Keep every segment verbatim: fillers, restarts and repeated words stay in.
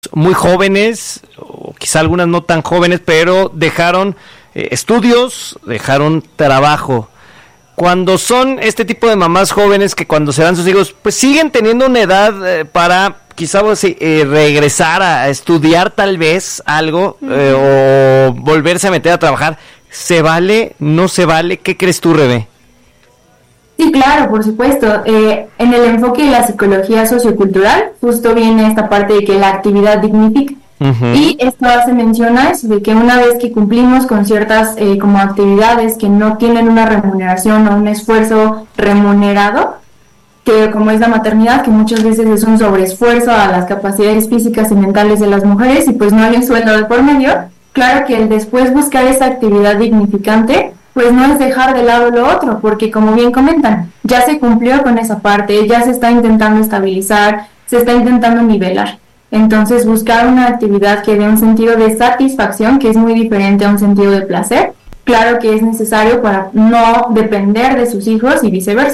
muy jóvenes, o quizá algunas no tan jóvenes, pero dejaron eh, estudios, dejaron trabajo. Cuando son este tipo de mamás jóvenes que cuando se dan sus hijos, pues siguen teniendo una edad eh, para quizá eh, regresar a, a estudiar tal vez algo eh, o volverse a meter a trabajar. ¿Se vale? ¿No se vale? ¿Qué crees tú, Rebe? Sí, claro, por supuesto. Eh, en el enfoque de la psicología sociocultural, justo viene esta parte de que la actividad dignifica. Uh-huh. Y esto hace mención a eso, de que una vez que cumplimos con ciertas eh, como actividades que no tienen una remuneración o un esfuerzo remunerado, que como es la maternidad, que muchas veces es un sobreesfuerzo a las capacidades físicas y mentales de las mujeres y pues no hay un sueldo de por medio, claro que el después buscar esa actividad dignificante pues no es dejar de lado lo otro, porque como bien comentan, ya se cumplió con esa parte, ya se está intentando estabilizar, se está intentando nivelar. Entonces buscar una actividad que dé un sentido de satisfacción, que es muy diferente a un sentido de placer, claro que es necesario para no depender de sus hijos y viceversa.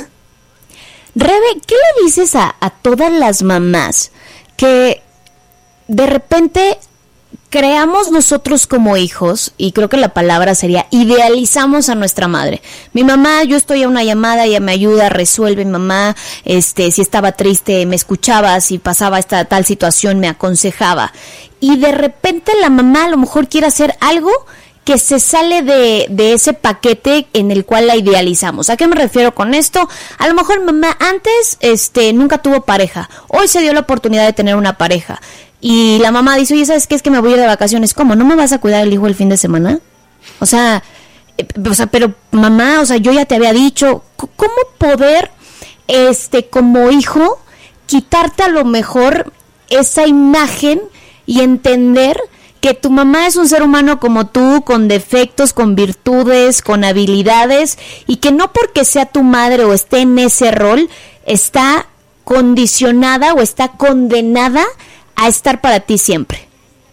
Rebe, ¿qué le dices a, a todas las mamás que de repente creamos nosotros como hijos, y creo que la palabra sería idealizamos a nuestra madre? Mi mamá, yo estoy a una llamada, ella me ayuda, resuelve, mamá, este, si estaba triste me escuchaba, si pasaba esta tal situación me aconsejaba, y de repente la mamá a lo mejor quiere hacer algo que se sale de, de ese paquete en el cual la idealizamos. ¿A qué me refiero con esto? A lo mejor mamá antes este, nunca tuvo pareja, hoy se dio la oportunidad de tener una pareja, y la mamá dice, oye, ¿sabes qué? Es que me voy a ir de vacaciones. ¿Cómo? ¿No me vas a cuidar el hijo el fin de semana? O sea, eh, o sea, pero mamá, o sea, yo ya te había dicho, ¿cómo poder, este, como hijo, quitarte a lo mejor esa imagen y entender que tu mamá es un ser humano como tú, con defectos, con virtudes, con habilidades, y que no porque sea tu madre o esté en ese rol, está condicionada o está condenada a estar para ti siempre?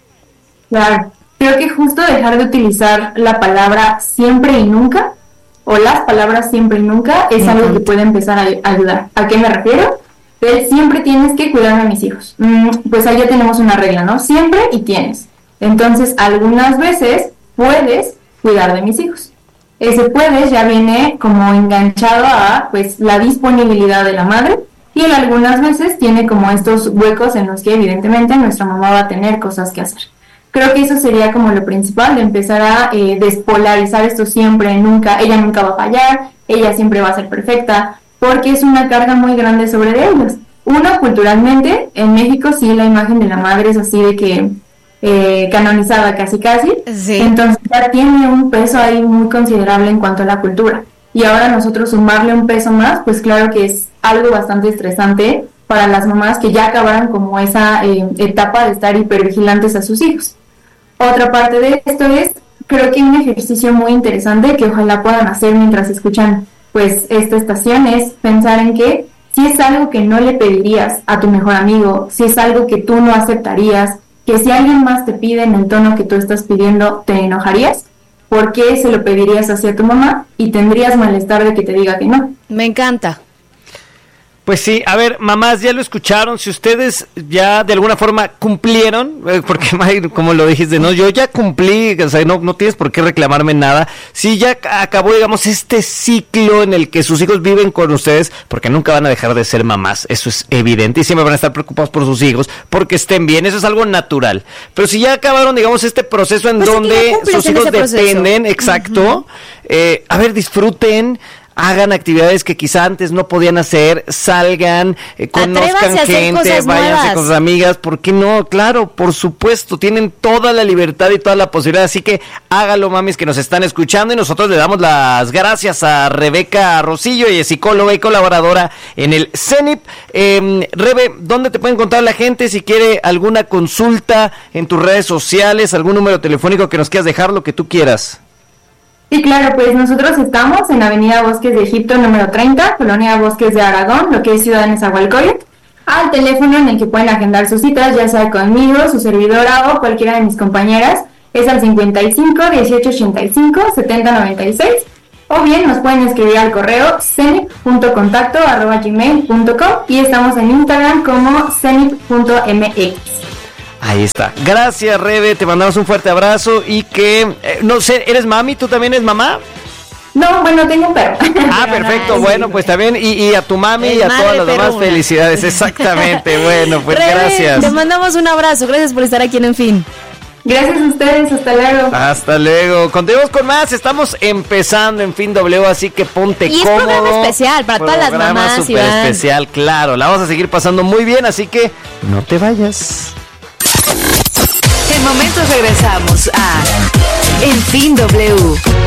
Claro, creo que justo dejar de utilizar la palabra siempre y nunca, o las palabras siempre y nunca, es uh-huh. algo que puede empezar a ayudar. ¿A qué me refiero? Que siempre tienes que cuidar a mis hijos. Mm, pues ahí ya tenemos una regla, ¿no? Siempre y tienes. Entonces, algunas veces puedes cuidar de mis hijos. Ese puedes ya viene como enganchado a pues la disponibilidad de la madre, y en algunas veces tiene como estos huecos en los que evidentemente nuestra mamá va a tener cosas que hacer. Creo que eso sería como lo principal, de empezar a eh, despolarizar esto siempre, nunca, ella nunca va a fallar, ella siempre va a ser perfecta, porque es una carga muy grande sobre de ellos. Uno, culturalmente, en México sí la imagen de la madre es así de que eh, canonizada casi casi, sí. Entonces ya tiene un peso ahí muy considerable en cuanto a la cultura. Y ahora nosotros sumarle un peso más, pues claro que es algo bastante estresante para las mamás que ya acabaron como esa eh, etapa de estar hipervigilantes a sus hijos. Otra parte de esto es, creo que un ejercicio muy interesante que ojalá puedan hacer mientras escuchan pues esta estación es pensar en que si es algo que no le pedirías a tu mejor amigo, si es algo que tú no aceptarías, que si alguien más te pide en el tono que tú estás pidiendo, ¿te enojarías? ¿Por qué se lo pedirías hacia tu mamá y tendrías malestar de que te diga que no? Me encanta. Pues sí, a ver, mamás, ya lo escucharon, si ustedes ya de alguna forma cumplieron, eh, porque May, como lo dijiste, no, yo ya cumplí, o sea, no, no tienes por qué reclamarme nada, si ya acabó, digamos, este ciclo en el que sus hijos viven con ustedes, porque nunca van a dejar de ser mamás, eso es evidente, y siempre van a estar preocupados por sus hijos, porque estén bien, eso es algo natural, pero si ya acabaron, digamos, este proceso en pues donde sus hijos dependen, proceso. Exacto, uh-huh. eh, a ver, disfruten, hagan actividades que quizá antes no podían hacer, salgan, eh, conozcan gente, váyanse con sus amigas, ¿por qué no? Claro, por supuesto, tienen toda la libertad y toda la posibilidad, así que hágalo, mamis, que nos están escuchando, y nosotros le damos las gracias a Rebeca Rosillo, ella es psicóloga y colaboradora en el CENIP. Eh, Rebe, ¿dónde te puede encontrar la gente si quiere alguna consulta en tus redes sociales, algún número telefónico que nos quieras dejar, lo que tú quieras? Sí, claro, pues nosotros estamos en Avenida Bosques de Egipto, número treinta, Colonia Bosques de Aragón, lo que es Ciudad de Nezahualcóyotl, al teléfono en el que pueden agendar sus citas, ya sea conmigo, su servidora o cualquiera de mis compañeras, es al cincuenta y cinco, dieciocho ochenta y cinco, setenta noventa y seis, o bien nos pueden escribir al correo cenip punto contacto arroba gmail punto com y estamos en Instagram como cenip punto m x. Ahí está. Gracias, Rebe, te mandamos un fuerte abrazo y que, eh, no sé, ¿eres mami? ¿Tú también eres mamá? No, bueno, tengo un perro. Ah, perfecto, Ay, bueno, sí. pues también, y, y a tu mami Es y a madre, todas las pero demás una. felicidades, exactamente, bueno, pues Rebe, gracias. Te mandamos un abrazo, gracias por estar aquí en En Fin. Gracias a ustedes, hasta luego. Hasta luego. Continuamos con más. Estamos empezando en Fin W, así que ponte Y es cómodo. programa especial para todas las Programa mamás, súper Iván. especial, claro. La vamos a seguir pasando muy bien, así que no te vayas. En momentos regresamos a En Fin W.